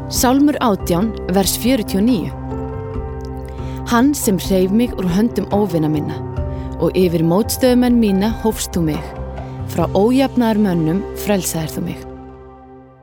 Sálmur 18, vers 49. Hann sem hreif mig úr höndum óvina minna og yfir mótstöðumenn mína hófst þú mig. Frá ójafnaðarmönnum frelsaðir þú mig.